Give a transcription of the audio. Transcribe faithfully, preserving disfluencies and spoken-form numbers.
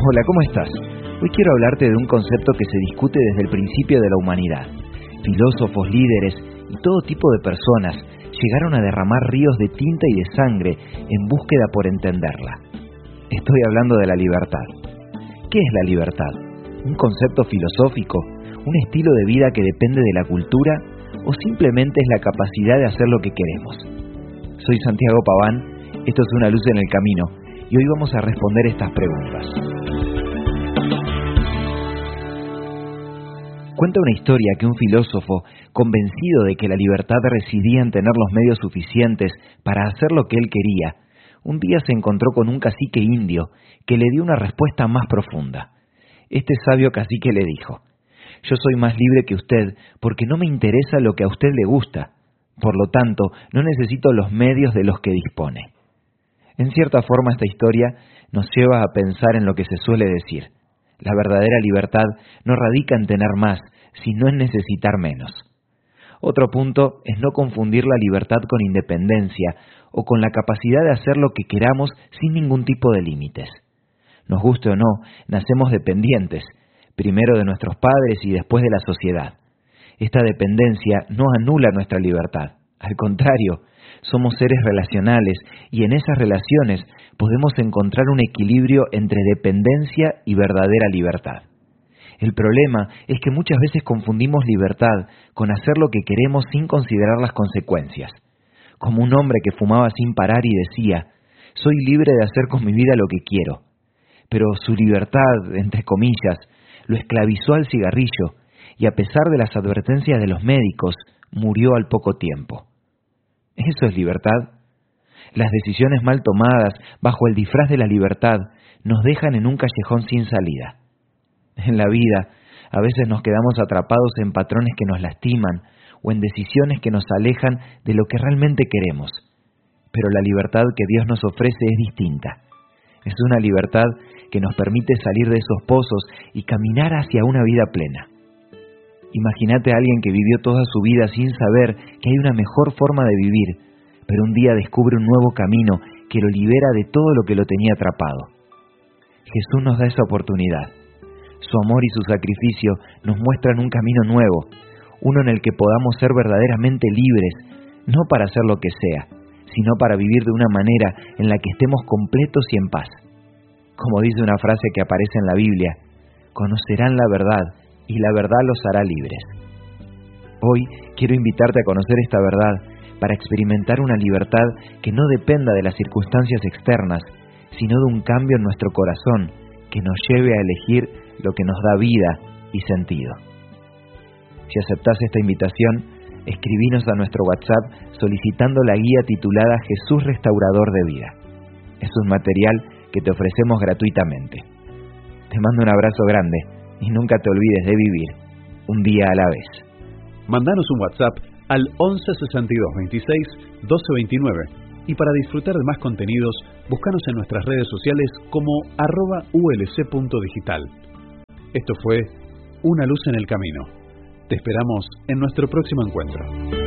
Hola, ¿cómo estás? Hoy quiero hablarte de un concepto que se discute desde el principio de la humanidad. Filósofos, líderes y todo tipo de personas llegaron a derramar ríos de tinta y de sangre en búsqueda por entenderla. Estoy hablando de la libertad. ¿Qué es la libertad? ¿Un concepto filosófico? ¿Un estilo de vida que depende de la cultura? ¿O simplemente es la capacidad de hacer lo que queremos? Soy Santiago Paván, esto es Una Luz en el Camino, y hoy vamos a responder estas preguntas. Cuenta una historia que un filósofo, convencido de que la libertad residía en tener los medios suficientes para hacer lo que él quería, un día se encontró con un cacique indio que le dio una respuesta más profunda. Este sabio cacique le dijo: «Yo soy más libre que usted porque no me interesa lo que a usted le gusta. Por lo tanto, no necesito los medios de los que dispone». En cierta forma, esta historia nos lleva a pensar en lo que se suele decir: la verdadera libertad no radica en tener más, sino en necesitar menos. Otro punto es no confundir la libertad con independencia o con la capacidad de hacer lo que queramos sin ningún tipo de límites. Nos guste o no, nacemos dependientes, primero de nuestros padres y después de la sociedad. Esta dependencia no anula nuestra libertad, al contrario, somos seres relacionales y en esas relaciones podemos encontrar un equilibrio entre dependencia y verdadera libertad. El problema es que muchas veces confundimos libertad con hacer lo que queremos sin considerar las consecuencias. Como un hombre que fumaba sin parar y decía: «Soy libre de hacer con mi vida lo que quiero». Pero su libertad, entre comillas, lo esclavizó al cigarrillo y a pesar de las advertencias de los médicos, murió al poco tiempo. ¿Eso es libertad? Las decisiones mal tomadas bajo el disfraz de la libertad nos dejan en un callejón sin salida. En la vida, a veces nos quedamos atrapados en patrones que nos lastiman o en decisiones que nos alejan de lo que realmente queremos. Pero la libertad que Dios nos ofrece es distinta. Es una libertad que nos permite salir de esos pozos y caminar hacia una vida plena. Imagínate a alguien que vivió toda su vida sin saber que hay una mejor forma de vivir, pero un día descubre un nuevo camino que lo libera de todo lo que lo tenía atrapado. Jesús nos da esa oportunidad. Su amor y su sacrificio nos muestran un camino nuevo, uno en el que podamos ser verdaderamente libres, no para hacer lo que sea, sino para vivir de una manera en la que estemos completos y en paz. Como dice una frase que aparece en la Biblia: «Conocerán la verdad, y la verdad los hará libres». Hoy quiero invitarte a conocer esta verdad para experimentar una libertad que no dependa de las circunstancias externas, sino de un cambio en nuestro corazón que nos lleve a elegir lo que nos da vida y sentido. Si aceptás esta invitación, escribinos a nuestro WhatsApp solicitando la guía titulada Jesús Restaurador de Vida. Es un material que te ofrecemos gratuitamente. Te mando un abrazo grande y nunca te olvides de vivir un día a la vez. Mándanos un WhatsApp al once sesenta y dos veintiséis doce veintinueve y para disfrutar de más contenidos, búscanos en nuestras redes sociales como arroba ulc punto digital. Esto fue Una Luz en el Camino. Te esperamos en nuestro próximo encuentro.